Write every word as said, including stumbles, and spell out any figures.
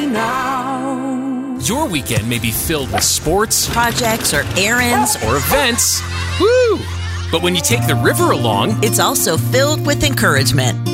now. Your weekend may be filled with sports, projects, or errands, or events. Woo! But when you take the river along, it's also filled with encouragement.